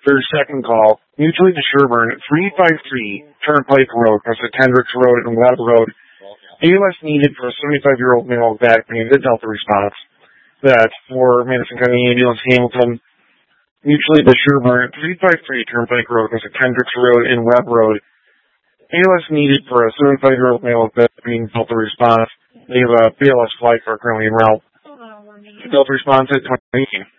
Their second call, mutually to Sherburne, 353 Turnpike Road, across the Kendricks Road and Webb Road. ALS needed for a 75-year-old male with back pain. Did Delta response. That for Madison County Ambulance Hamilton, mutually to Sherburne, 353 Turnpike Road, across the Kendricks Road and Webb Road. ALS needed for a 75-year-old male with back pain. Delta response. They have a BLS flight for currently en route. Delta response at 2018.